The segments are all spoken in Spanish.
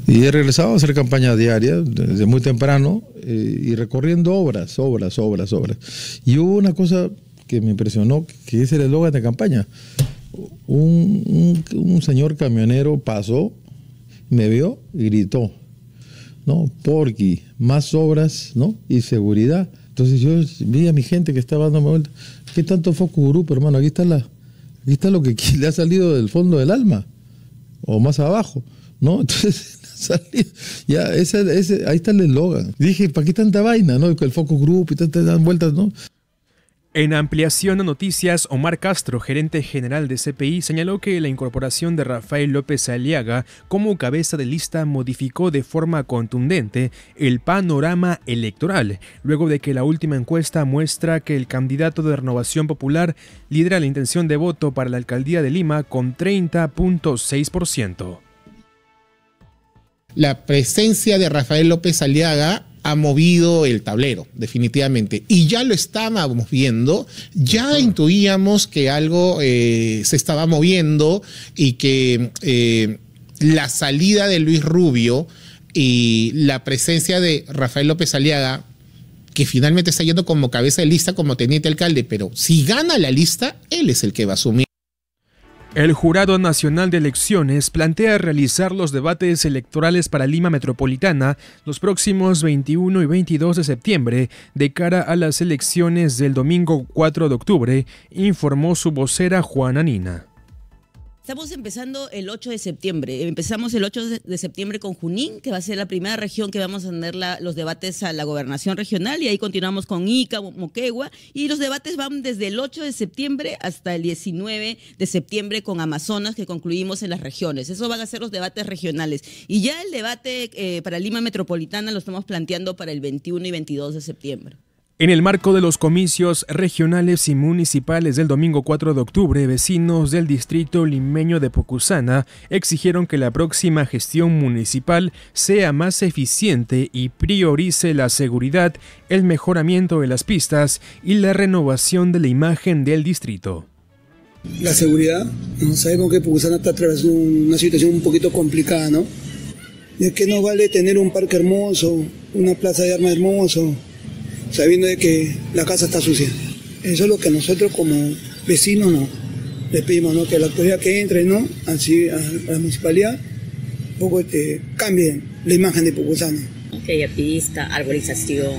Y he regresado a hacer campaña diaria desde muy temprano y recorriendo obras. Y hubo una cosa que me impresionó, que es el eslogan de campaña. Un señor camionero pasó, me vio y gritó, ¿no? Porqui, más obras, ¿no? Y seguridad. Entonces yo vi a mi gente que estaba dando vuelta. ¿Qué tanto focus group, hermano? Aquí está lo que le ha salido del fondo del alma. O más abajo, ¿no? Entonces ya, ahí está el eslogan. Dije, ¿para qué tanta vaina, no? El focus group y tantas vueltas, ¿no? En ampliación a noticias, Omar Castro, gerente general de CPI, señaló que la incorporación de Rafael López Aliaga como cabeza de lista modificó de forma contundente el panorama electoral, luego de que la última encuesta muestra que el candidato de Renovación Popular lidera la intención de voto para la alcaldía de Lima con 30.6%. La presencia de Rafael López Aliaga ha movido el tablero, definitivamente. Y ya lo estábamos viendo, ya intuíamos que algo se estaba moviendo y que la salida de Luis Rubio y la presencia de Rafael López Aliaga, que finalmente está yendo como cabeza de lista, como teniente alcalde, pero si gana la lista, él es el que va a asumir. El Jurado Nacional de Elecciones plantea realizar los debates electorales para Lima Metropolitana los próximos 21 y 22 de septiembre de cara a las elecciones del domingo 4 de octubre, informó su vocera Juana Nina. Estamos empezando el 8 de septiembre. Empezamos el 8 de septiembre con Junín, que va a ser la primera región que vamos a tener los debates a la gobernación regional, y ahí continuamos con Ica, Moquegua, y los debates van desde el 8 de septiembre hasta el 19 de septiembre con Amazonas, que concluimos en las regiones. Eso van a ser los debates regionales. Y ya el debate para Lima Metropolitana lo estamos planteando para el 21 y 22 de septiembre. En el marco de los comicios regionales y municipales del domingo 4 de octubre, vecinos del distrito limeño de Pocusana exigieron que la próxima gestión municipal sea más eficiente y priorice la seguridad, el mejoramiento de las pistas y la renovación de la imagen del distrito. La seguridad, ¿no? Sabemos que Pocusana está atravesando una situación un poquito complicada, ¿no? ¿De qué nos vale tener un parque hermoso, una plaza de armas hermoso, sabiendo de que la casa está sucia? Eso es lo que nosotros como vecinos le pedimos, ¿no? Que la autoridad que entre, ¿no? Así a la municipalidad, un poco cambie la imagen de Pocusana. Que haya pista, arborización,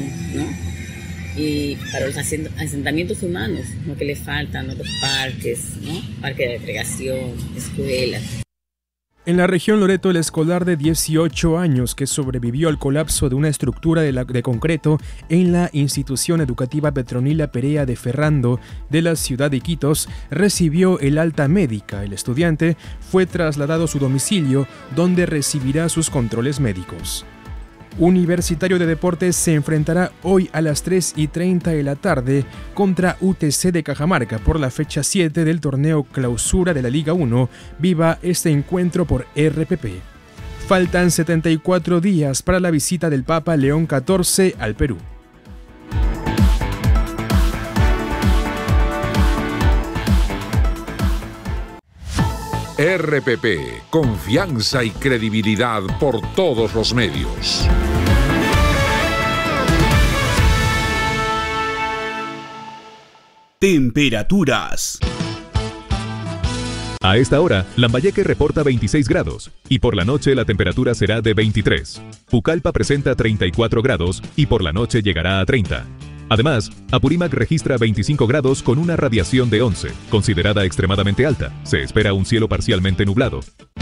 ¿no? Y para los asentamientos humanos, lo que les faltan, ¿no? Los parques, ¿no? Parque de recreación, escuelas. En la región Loreto, el escolar de 18 años que sobrevivió al colapso de una estructura de concreto en la institución educativa Petronila Perea de Ferrando de la ciudad de Iquitos recibió el alta médica. El estudiante fue trasladado a su domicilio, donde recibirá sus controles médicos. Universitario de Deportes se enfrentará hoy a las 3:30 de la tarde contra UTC de Cajamarca por la fecha 7 del torneo Clausura de la Liga 1. Viva este encuentro por RPP. Faltan 74 días para la visita del Papa León XIV al Perú. RPP, confianza y credibilidad por todos los medios. Temperaturas. A esta hora, Lambayeque reporta 26 grados y por la noche la temperatura será de 23. Pucallpa presenta 34 grados y por la noche llegará a 30. Además, Apurímac registra 25 grados con una radiación de 11, considerada extremadamente alta. Se espera un cielo parcialmente nublado.